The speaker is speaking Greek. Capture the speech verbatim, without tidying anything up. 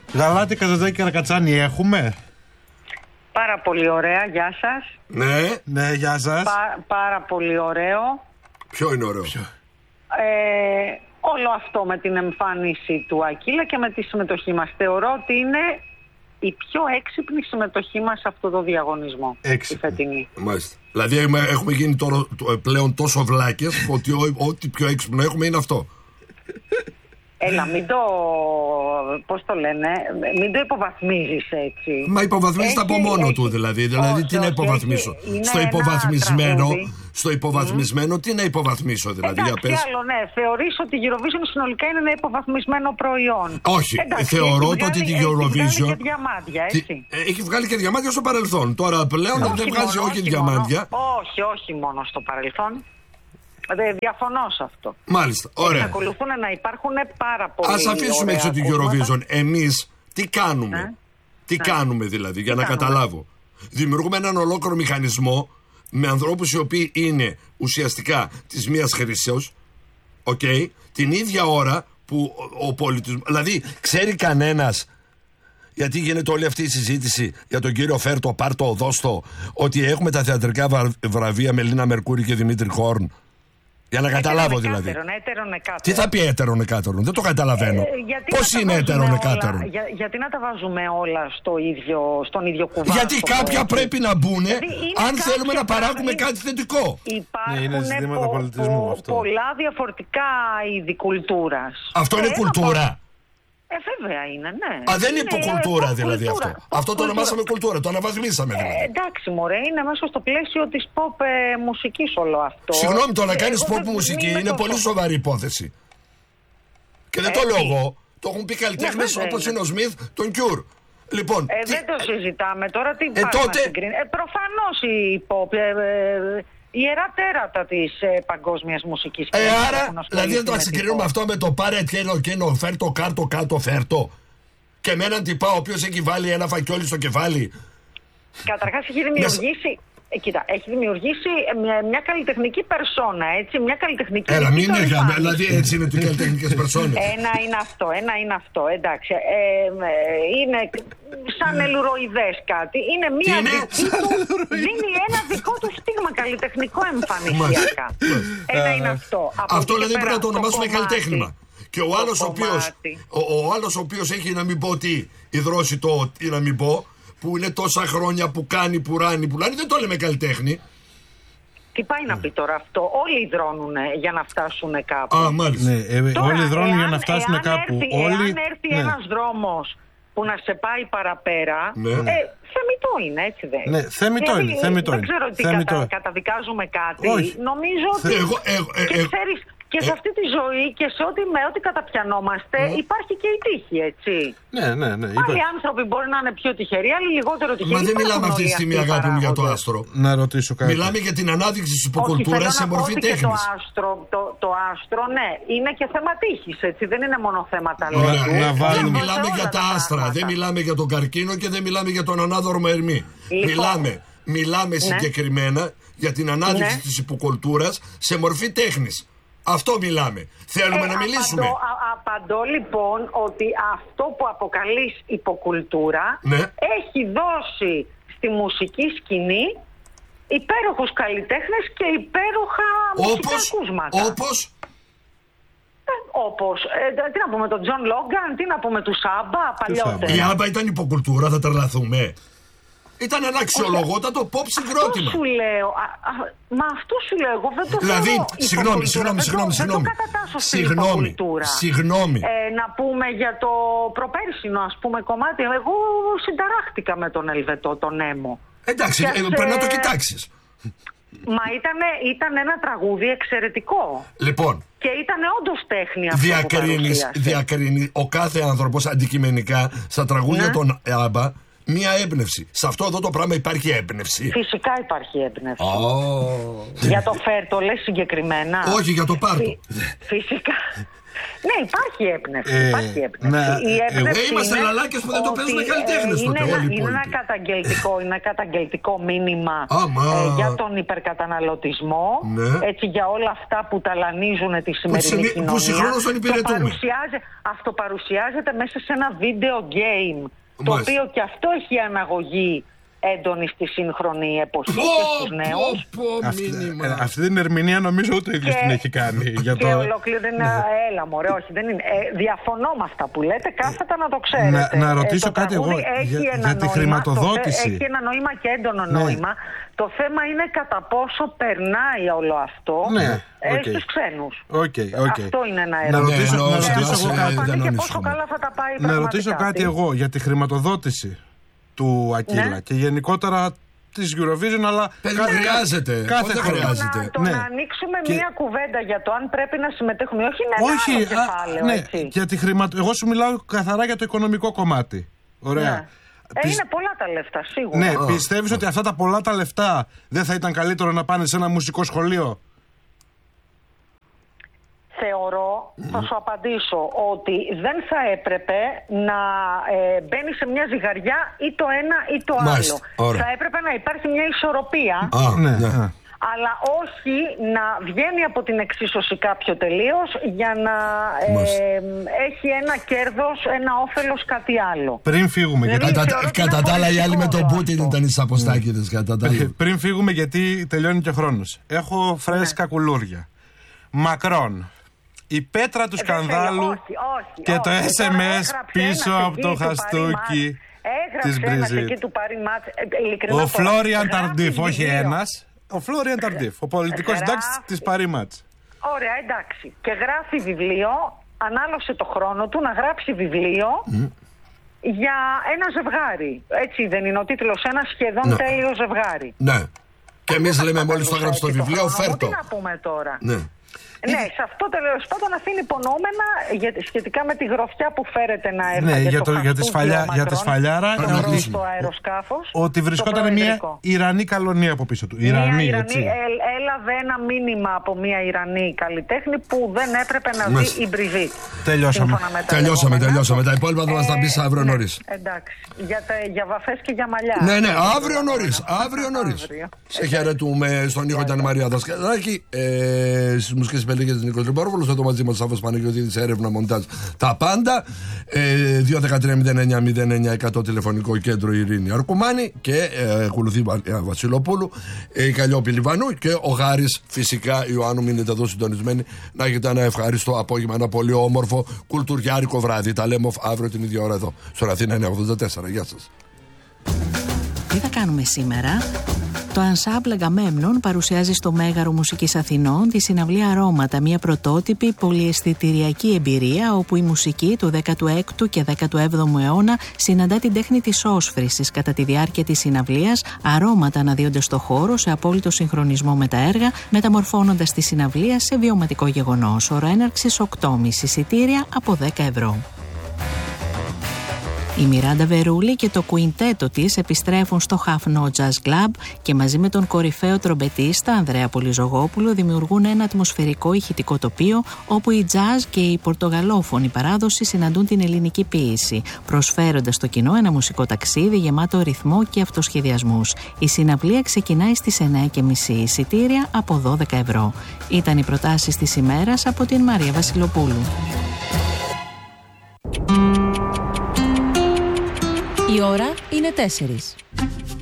Γαλάτι, Καζαντζάκη, Καρακατσάνη έχουμε? Πάρα πολύ ωραία, γεια σας. Ναι. Ναι, γεια σας. Πά, πάρα πολύ ωραίο. Ποιο είναι ωραίο? Ποιο? Ε, όλο αυτό με την εμφάνιση του Ακύλα και με τη συμμετοχή μας. Θεωρώ ότι είναι η πιο έξυπνη συμμετοχή μας σε αυτό το διαγωνισμό. Έξυπνη. Η φετινή. Μάλιστα. Δηλαδή έχουμε γίνει τώρα, πλέον τόσο βλάκες ότι ό,τι πιο έξυπνο έχουμε είναι αυτό. Έλα, μην το, πώς το λένε, μην το υποβαθμίζεις έτσι. Μα υποβαθμίζεται από μόνο έχει, του δηλαδή. Δηλαδή όχι, τι όχι, να υποβαθμίσω. Έχει, στο υποβαθμισμένο, στο υποβαθμισμένο mm. τι να υποβαθμίσω δηλαδή. Εντάξει, για πες. Άλλο, ναι. Θεωρείς ότι η Eurovision συνολικά είναι ένα υποβαθμισμένο προϊόν. Όχι. Εντάξει, θεωρώ ότι η Eurovision. Έχει βγάλει και διαμάντια, έτσι. Έχει βγάλει και διαμάντια στο παρελθόν. Τώρα πλέον δεν βγάζει όχι διαμάντια. Όχι, όχι μόνο στο παρελθόν. Διαφωνώ σε αυτό. Μάλιστα, ωραία. Εξακολουθούν να υπάρχουν πάρα πολλοί. Ας αφήσουμε έξω την Eurovision. Εμείς τι κάνουμε? Ε? Τι ναι. κάνουμε δηλαδή, για τι να κάνουμε? Καταλάβω. Δημιουργούμε έναν ολόκληρο μηχανισμό με ανθρώπους οι οποίοι είναι ουσιαστικά της μίας χρήσεως. Οκ. Okay, την ίδια ώρα που ο, ο πολιτισμός. Δηλαδή, ξέρει κανένας. Γιατί γίνεται όλη αυτή η συζήτηση για τον κύριο Φέρτο, Πάρτο, Δώστο, ότι έχουμε τα θεατρικά βραβεία με Λίνα Μερκούρη και Δημήτρη Χόρν. Για να καταλάβω δηλαδή. Έτερον, εκάτερον. Τι θα πει έτερον εκάτερον, δεν το καταλαβαίνω. Ε, Πώς είναι έτερον εκάτερον? Για, γιατί να τα βάζουμε όλα στο ίδιο, στον ίδιο κουβά? Γιατί κάποια πόδι. Πρέπει να μπουν δηλαδή αν θέλουμε να παράγουμε είναι, κάτι θετικό. Υπάρχουν ναι, είναι πο, πολιτισμού, αυτό. πολλά διαφορετικά είδη κουλτούρας. Αυτό είναι κουλτούρα. Ε, βέβαια είναι, ναι. Α, δεν είναι υποκουλτούρα δηλαδή κουλτούρα. αυτό. Pop αυτό το ονομάσαμε κουλτούρα, το αναβαθμίσαμε δηλαδή. Ε, εντάξει, μωρέ, είναι μέσα στο πλαίσιο της pop ε, μουσικής όλο αυτό. Συγγνώμη, το να κάνεις pop μουσική είναι πολύ σοβαρή υπόθεση. Και δεν ε, το λέω εγώ. Το έχουν πει καλλιτέχνες ναι, όπως είναι ο Σμιθ, τον Cure. Λοιπόν, ε, τι... δεν το συζητάμε τώρα, τι ε, τότε... ε, προφανώς η pop... Ε, ε, ιερά τέρατα της ε, παγκόσμιας μουσικής. Ε, άρα, δηλαδή δεν το συγκρίνουμε αυτό με το πάρε τιένο και ενο φέρτο κάρτο κάτω φέρτο. Και με έναν τυπά ο οποίος έχει βάλει ένα φακιόλι στο κεφάλι. Καταρχάς έχει δημιουργήσει... Ε, κοίτα, έχει δημιουργήσει μια, μια καλλιτεχνική περσόνα, έτσι, μια καλλιτεχνική... Έλα, μην είναι για δηλαδή έτσι είναι οι καλλιτεχνικές περσόνες. Ένα είναι αυτό, ένα είναι αυτό, εντάξει. Ε, είναι σαν ελουροειδές κάτι. Είναι μια δική του, δίνει ένα δικό του στίγμα καλλιτεχνικό εμφανισιακά. Ένα είναι αυτό. Αυτό δηλαδή πρέπει να το ονομάσουμε καλλιτέχνημα. Και ο άλλος ο οποίος, ο, ο άλλος ο οποίος έχει να μην πω τι, υδρώσει το τι να μην πω, που είναι τόσα χρόνια που κάνει, που ράνει, που λάνει, δεν το λέμε καλλιτέχνη. Τι πάει να πει τώρα αυτό? Όλοι υδρώνουν για να φτάσουν κάπου. Α, μάλιστα. Ναι, ε, τώρα, όλοι υδρώνουν για να φτάσουν εάν κάπου. Έρθει, όλοι... Εάν έρθει ναι. ένας δρόμος που να σε πάει παραπέρα, ναι. ε, θεμιτό είναι, έτσι δεν είναι? Ναι, θεμιτό είναι. Θεμιτό δεν ξέρω τι κατα, καταδικάζουμε κάτι. Όχι. Νομίζω ότι... Εγώ, εγώ, ε, και ε, ξέρεις, και σε αυτή τη ζωή και σε ό,τι, με ό,τι καταπιανόμαστε ναι. υπάρχει και η τύχη, έτσι. Ναι, ναι, ναι. Άλλοι άνθρωποι μπορεί να είναι πιο τυχεροί, άλλοι λιγότερο τυχεροί. Μα δεν μιλάμε αυτή τη στιγμή, αγάπη μου, για το άστρο. Να ρωτήσω κάτι. Μιλάμε για την ανάδειξη της υποκουλτούρας σε μορφή τέχνης. Το άστρο, το, το άστρο, ναι, είναι και θέμα τύχης, έτσι. Δεν είναι μόνο θέμα ταλέντου. Δεν μιλάμε για τα άστρα, δεν μιλάμε για τον καρκίνο και δεν μιλάμε για τον ανάδρομο Ερμή. Μιλάμε. Μιλάμε ναι. συγκεκριμένα για την ανάδειξη ναι. της υποκουλτούρας σε μορφή τέχνης. Αυτό μιλάμε. Θέλουμε ε, να μιλήσουμε. Απαντώ, α, απαντώ λοιπόν ότι αυτό που αποκαλείς υποκουλτούρα ναι. έχει δώσει στη μουσική σκηνή υπέροχους καλλιτέχνες και υπέροχα μουσικά ακούσματα. Όπως? Ε, όπως, ε, τι να πούμε τον Τζον Λόγκαν, τι να πούμε του Σάμπα παλιότερα. Η Άμπα ήταν υποκουλτούρα, θα τρελαθούμε. Ήταν ένα αξιολογότατο pop συγκρότημα. Αυτό σου λέω. Α, α, μα αυτό σου λέω. Εγώ δεν το θέλω. Δηλαδή, συγγνώμη, συγγνώμη, συγγνώμη. Δεν το κατατάσσω στην υποκουλτούρα. Συγγνώμη. Ε, να πούμε για το προπέρσινο, ας πούμε, κομμάτι. Εγώ συνταράχτηκα με τον Ελβετό, τον Έμο. Εντάξει, ε, πρέπει να το κοιτάξεις. Μα ήτανε, ήταν ένα τραγούδι εξαιρετικό. Λοιπόν. Και ήταν όντως τέχνη αυτό διακρίνεις, που διακρίνει ο κάθε άνθρωπος αντικειμενικά στα τραγούδια ναι. των Άμπα. μία έμπνευση. Σε αυτό εδώ το πράγμα υπάρχει έμπνευση. Φυσικά υπάρχει έμπνευση. Oh. Για το φέρ το λες συγκεκριμένα? Όχι, για το πάρτο. Φυσικά. Ναι, υπάρχει έμπνευση. Ε, υπάρχει έμπνευση. Ναι, η έμπνευση ε, είμαστε λαλάκες που δεν το παίζουν καλλιτέχνες τότε. Είναι, Όλοι είναι ένα καταγγελτικό, είναι ένα καταγγελτικό μήνυμα ε, για τον υπερκαταναλωτισμό. Ναι. Έτσι, για όλα αυτά που ταλανίζουν τη σημερινή που κοινωνία. Που συγχρόνως τον υπηρετούμε. Αυτοπαρουσιάζεται μέσα σε ένα video game. Το Μάλιστα. οποίο και αυτό έχει αναγωγή έντονη στη σύγχρονη εποχή oh, και στους νέους. Oh, oh, αυτή, ε, αυτή την ερμηνεία νομίζω ούτε ο ίδιος την έχει κάνει. Για και το... ολόκληρη δεν είναι. Έλα μωρέ, όχι, δεν είναι. Ε, διαφωνώ με αυτά που λέτε, κάθετα να το ξέρετε. Να, να ρωτήσω ε, κάτι εγώ για, για νόημα, τη χρηματοδότηση. Το, έχει ένα νόημα και έντονο ναι. νόημα. Το θέμα είναι κατά πόσο περνάει όλο αυτό ναι, ε, okay. στους ξένους. Okay, okay. Αυτό είναι ένα ερώτημα. Να ρωτήσω, ναι, να ρωτήσω εγώ κάτι. Και πόσο καλά θα τα πάει να ρωτήσω κάτι εγώ για τη χρηματοδότηση του Ακύλα ναι. και γενικότερα της Eurovision, αλλά Παιδί, κάθε, χρειάζεται. Κάθε χρόνο. χρειάζεται. Το, να, το ναι. να ανοίξουμε και... μία κουβέντα για το αν πρέπει να συμμετέχουμε, όχι είναι ένα όχι, άλλο κεφάλαιο, ναι, έτσι. Για τη χρηματο... Εγώ σου μιλάω καθαρά για το οικονομικό κομμάτι. Ωραία. Ναι. Ε, Πισ... Είναι πολλά τα λεφτά, σίγουρα. Ναι, oh. πιστεύεις oh. ότι αυτά τα πολλά τα λεφτά δεν θα ήταν καλύτερο να πάνε σε ένα μουσικό σχολείο? Θεωρώ, θα σου απαντήσω, ότι δεν θα έπρεπε να ε, μπαίνει σε μια ζυγαριά ή το ένα ή το Μάλιστα. άλλο. Ωραία. Θα έπρεπε να υπάρχει μια ισορροπία, ah, ναι, ναι. αλλά όχι να βγαίνει από την εξίσωση κάποιο τελείως για να ε, έχει ένα κέρδος, ένα όφελος κάτι άλλο. Πριν φύγουμε, γιατί... Κατά, κατά τα άλλα οι άλλοι με τον Πούτιν ήταν οι αποστάκηδες. Πριν φύγουμε, γιατί τελειώνει και ο χρόνος. Έχω φρέσκα ναι. κουλούρια. Μακρόν. Η πέτρα του σκανδάλου όχι, όχι, και όχι, το ες εμ ες πίσω από το χαστούκι της Μπριζίτ. Ο Φλόριαν Ταρντίφ, όχι ένας. Ο Φλόριαν Ταρντίφ, ο πολιτικός συντάκτης της Παρί Μάτς. Ωραία, εντάξει. Και γράφει βιβλίο, ανάλωσε το χρόνο του να γράψει βιβλίο mm. για ένα ζευγάρι. Έτσι δεν είναι ο τίτλος? Ένα σχεδόν ναι. τέλειο ζευγάρι. Ναι. Και εμείς λέμε μόλις το έγραψε το βιβλίο, φέρτο. Τι να πούμε τώρα. Ναι. Ναι, σε αυτό τέλος πάντων αφήνει υπονοούμενα σχετικά με τη γροθιά που φέρεται να έρθει. Ναι, για, το, για, τη σφαλιά, για τη σφαλιάρα. Ότι, στο αεροσκάφος, ότι βρισκόταν μια Ιρανή καλονία από πίσω του. Ιρανή, Ιρανή, έτσι. Ε, έλαβε ένα μήνυμα από μια Ιρανή καλλιτέχνη που δεν έπρεπε να Μες. δει η Μπριζίτ. Τελειώσαμε. Τελειώσαμε, τελειώσαμε. Τα υπόλοιπα θα μας τα πεις αύριο ναι, νωρίς. Εντάξει. Για, για βαφές και για μαλλιά. Ναι, ναι, αύριο νωρίς. Αύριο νωρίς. Σε χαιρετούμε στον ήχο ήταν η Μαρία Δασκαλάκη. Ε, στις μουσικές επιλογές της Νίκος Λιμπόρβολος. Εδώ μαζί μας Σάββας Παναγιώτης, έρευνα, μοντάζ. Τα πάντα. Ε, δύο δεκατρία μηδέν εννιά μηδέν εννιά εκατό τηλεφωνικό κέντρο Ειρήνη Αρκουμάνη. Και ε, ακολουθεί Βασιλοπούλου, ε, η Καλλιόπη Λιβανού και ο Γάρης φυσικά Ιωάννου. Μείνετε εδώ συντονισμένοι. Να έχετε ένα ευχάριστο απόγευμα, ένα πολύ όμορφο κουλτουριάρικο βράδυ. Τα λέμε αύριο την ίδια ώρα εδώ. Στο Αθήνα εννιακόσια ογδόντα τέσσερα. Γεια σας. Τι θα κάνουμε σήμερα? Το Ensemble Αγκαμέμνων παρουσιάζει στο Μέγαρο Μουσικής Αθηνών τη συναυλία Αρώματα, μια πρωτότυπη πολυαισθητηριακή εμπειρία όπου η μουσική του δέκατου έκτου και δέκατου έβδομου αιώνα συναντά την τέχνη της όσφρησης. Κατά τη διάρκεια της συναυλίας, αρώματα αναδύονται στο χώρο σε απόλυτο συγχρονισμό με τα έργα, μεταμορφώνοντας τη συναυλία σε βιωματικό γεγονός. Ώρα έναρξης οκτώ και μισή, εισιτήρια από δέκα ευρώ. Η Μιράντα Βερούλη και το κουιντέτο της επιστρέφουν στο Χαφνό Jazz Club και μαζί με τον κορυφαίο τρομπετίστα Ανδρέα Πολυζογόπουλο δημιουργούν ένα ατμοσφαιρικό ηχητικό τοπίο όπου η jazz και η πορτογαλόφωνη παράδοση συναντούν την ελληνική ποίηση, προσφέροντας στο κοινό ένα μουσικό ταξίδι γεμάτο ρυθμό και αυτοσχεδιασμούς. Η συναυλία ξεκινάει στις εννιά και μισή, εισιτήρια από δώδεκα ευρώ. Ήταν οι προτάσεις της ημέρας από την Μαρία Βασιλοπούλου. Η ώρα είναι τέσσερις.